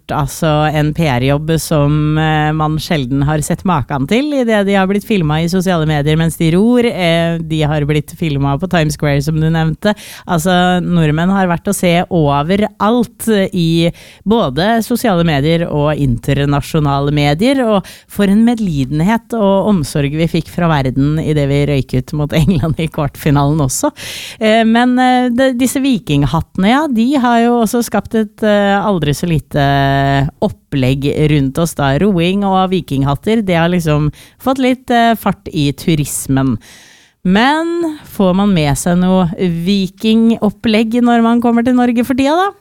gjort altså en PR-jobb som man sjelden har sett maken til I det de har blitt filmet I sosiale medier mens de ror. De har blitt filmet på Times Square som du nevnte. Altså nordmenn har vært å se overalt I både sosiale medier og internasjonale medier, og for en medlidenhet og omsorg vi fikk fra verden I det vi røyket mot England I kvartfinalen også. Men disse vikinghattene, ja, de har jo også skapt et aldri så lite opplegg rundt oss da. Roing og vikinghatter, det har liksom fått litt fart I turismen. Men får man med seg noe vikingopplegg når man kommer til Norge for tida da?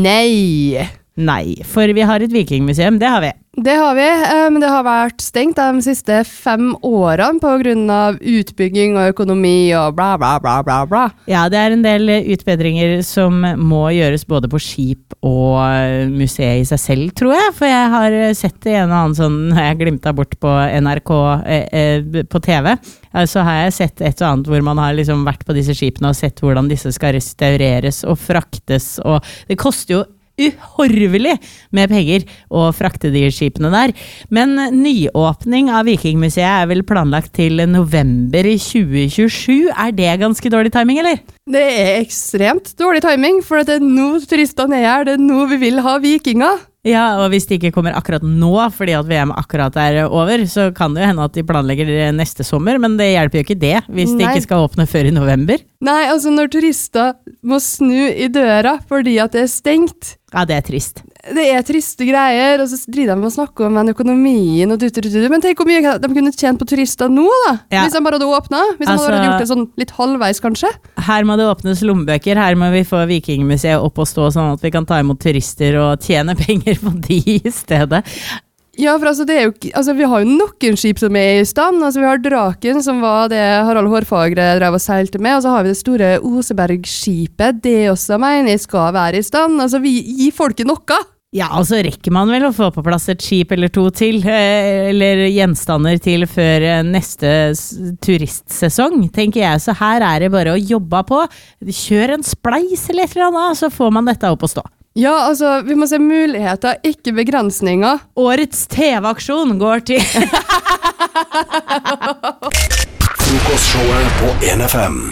Nei, for vi har et vikingmuseum, det har vi. Det har vi, men det har vært stengt de siste 5 årene på grunn av utbygging og økonomi og bla bla bla bla bla. Ja, det en del utbedringer som må gjøres både på skip og museet I seg selv, tror jeg. For jeg har sett en og annen sånn, når jeg glimta bort på NRK på TV, så har jeg sett et og annet hvor man har liksom vært på disse skipene og sett hvordan disse skal restaureres og fraktes, og det koster jo uhorvelig med penger å frakte de skipene der. Men nyåpning av Vikingmuseet vel planlagt til november 2027. Det ganske dårlig timing, eller? Det ekstremt dårlig timing, for det nå turistene her, det nå vi vil ha vikinger. Ja, og hvis det ikke kommer akkurat nå, fordi at VM akkurat over, så kan det jo hende at de planlegger neste sommer, men det hjelper jo ikke det, hvis de ikke skal åpne før I november. Nei, altså når turister må snu I døra fordi at det stengt. Ja, det trist. Det triste greier, og så driver de med å snakke om økonomien og men tenk hvor mye de kunne tjent på turister nå da, hvis de bare hadde åpnet, hvis de hadde gjort det sånn litt halvveis kanskje. Her må det åpnes lommebøker, her må vi få Vikingmuseet opp og stå sånn at vi kan ta imot turister og tjene penger på de I stedet. Ja, for altså, det jo, altså vi har jo noen skip som I stand, altså vi har Draken som var det Harald Hårfagre drev og seilte med, og så har vi det store Oseberg-skipet, det også mener jeg skal være I stand, altså vi gir folket noe. Ja, altså rekker man vel å få på plass et skip eller to til, eller gjenstander til før neste turistsesong, tenker jeg, så her det bare å jobbe på, kjør en spleis eller et eller annet, så får man dette opp å stå. Ja, altså, vi må se muligheter, ikke begrensninger. Årets TV-aksjon går til... Frokostshowet på 1FM.